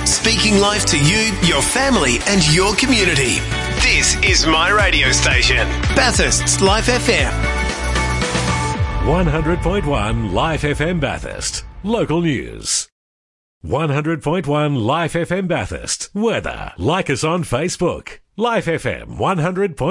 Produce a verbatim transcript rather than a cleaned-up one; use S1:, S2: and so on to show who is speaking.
S1: Speaking life to you, your family and your community. This is my radio station, Bathurst's Life F M.
S2: one hundred point one Life F M Bathurst. Local news. one hundred point one Life F M Bathurst. Weather. Like us on Facebook. Life F M one hundred point one.